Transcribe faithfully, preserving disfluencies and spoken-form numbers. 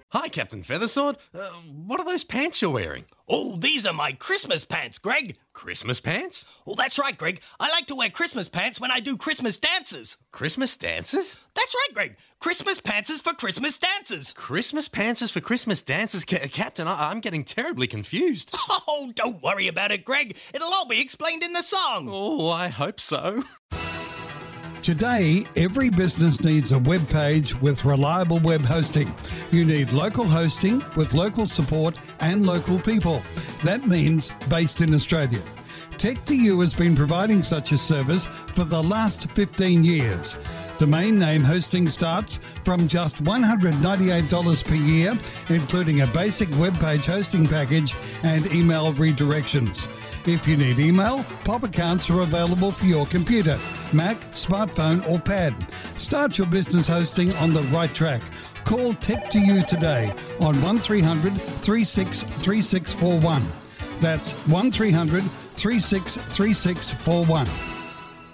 Hi, Captain Feathersword. Uh, what are those pants you're wearing? Oh, these are my Christmas pants, Greg. Christmas pants? Oh, that's right, Greg. I like to wear Christmas pants when I do Christmas dances. Christmas dances? That's right, Greg. Christmas pants for Christmas dances. Christmas pants for Christmas dances? Ca- Captain, I- I'm getting terribly confused. Oh, don't worry about it, Greg. It'll all be explained in the song. Oh, I hope so. Today, every business needs a web page with reliable web hosting. You need local hosting with local support and local people. That means based in Australia. Tech two U has been providing such a service for the last fifteen years. Domain name hosting starts from just one hundred ninety-eight dollars per year, including a basic web page hosting package and email redirections. If you need email, pop accounts are available for your computer, Mac, smartphone or pad. Start your business hosting on the right track. Call Tech two U today on one three hundred, three six three six four one. That's one three hundred, three six three six four one.